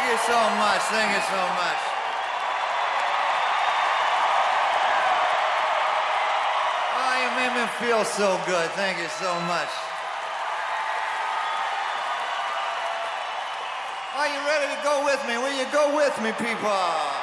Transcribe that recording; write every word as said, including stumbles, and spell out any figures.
you so much. Thank you so much. Oh, you made me feel so good. Thank you so much. Are you ready to go with me? Will you go with me, people?